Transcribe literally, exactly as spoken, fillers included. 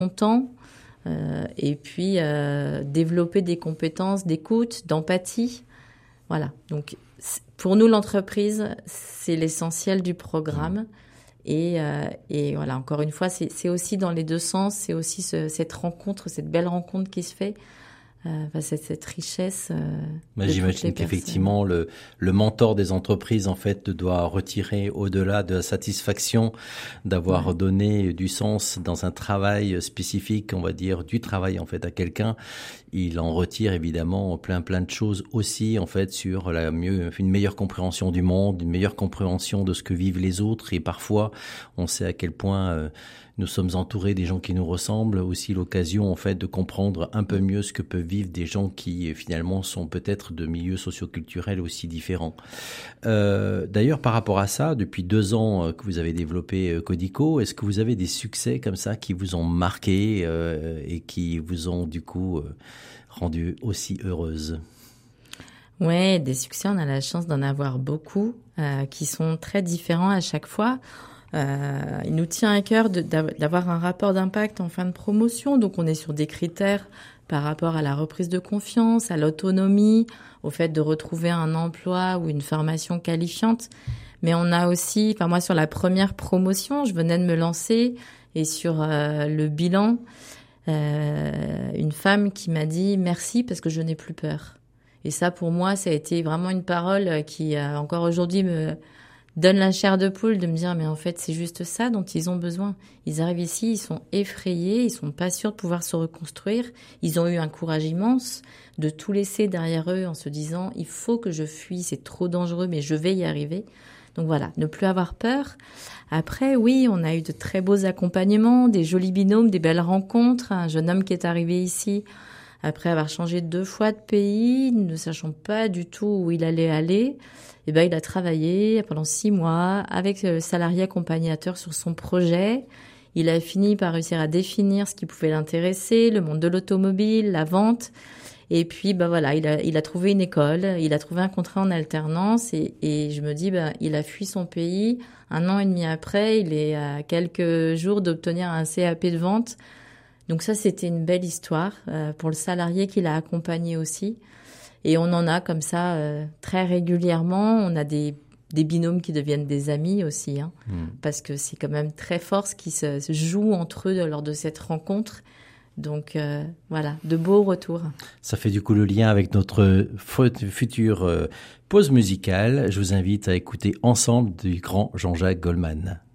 longtemps. Euh, et puis euh, développer des compétences d'écoute, d'empathie. Voilà. Donc pour nous, l'entreprise, c'est l'essentiel du programme. Et, euh, et voilà, encore une fois, c'est, c'est aussi dans les deux sens. C'est aussi ce, cette rencontre, cette belle rencontre qui se fait. Euh, enfin, cette, cette richesse. Euh, bah, j'imagine qu'effectivement, le, le mentor des entreprises, en fait, doit retirer au-delà de la satisfaction d'avoir ouais. donné du sens dans un travail spécifique, on va dire, du travail, en fait, à quelqu'un. Il en retire évidemment plein plein de choses aussi, en fait, sur la mieux, une meilleure compréhension du monde, une meilleure compréhension de ce que vivent les autres. Et parfois, on sait à quel point euh, nous sommes entourés des gens qui nous ressemblent. Aussi l'occasion, en fait, de comprendre un peu mieux ce que peuvent vivre des gens qui, finalement, sont peut-être de milieux socioculturels aussi différents. Euh, d'ailleurs, par rapport à ça, depuis deux ans que vous avez développé Codico, est-ce que vous avez des succès comme ça qui vous ont marqué euh, et qui vous ont, du coup, euh, rendu aussi heureuse? Ouais, des succès, on a la chance d'en avoir beaucoup, euh, qui sont très différents à chaque fois. Euh, il nous tient à cœur de, d'avoir un rapport d'impact en fin de promotion, donc on est sur des critères par rapport à la reprise de confiance, à l'autonomie, au fait de retrouver un emploi ou une formation qualifiante. Mais on a aussi, enfin moi sur la première promotion, je venais de me lancer et sur euh, le bilan, euh, une femme qui m'a dit merci parce que je n'ai plus peur. Et ça pour moi, ça a été vraiment une parole qui euh, encore aujourd'hui me donne la chair de poule de me dire mais en fait c'est juste ça dont ils ont besoin. Ils arrivent ici, ils sont effrayés, ils sont pas sûrs de pouvoir se reconstruire. Ils ont eu un courage immense de tout laisser derrière eux en se disant il faut que je fuis, c'est trop dangereux mais je vais y arriver. Donc voilà, ne plus avoir peur. Après oui, on a eu de très beaux accompagnements, des jolis binômes, des belles rencontres. Un jeune homme qui est arrivé ici après avoir changé deux fois de pays, ne sachant pas du tout où il allait aller. Eh ben, il a travaillé pendant six mois avec le salarié accompagnateur sur son projet. Il a fini par réussir à définir ce qui pouvait l'intéresser, le monde de l'automobile, la vente. Et puis, ben voilà, il a, il a trouvé une école, il a trouvé un contrat en alternance et, et je me dis, ben, il a fui son pays. Un an et demi après, il est à quelques jours d'obtenir un C A P de vente. Donc ça, c'était une belle histoire euh, pour le salarié qui l'a accompagné aussi. Et on en a comme ça euh, très régulièrement. On a des, des binômes qui deviennent des amis aussi, hein, mmh. parce que c'est quand même très fort ce qui se, se joue entre eux lors de cette rencontre. Donc euh, voilà, de beaux retours. Ça fait du coup le lien avec notre future euh, pause musicale. Je vous invite à écouter Ensemble du grand Jean-Jacques Goldman.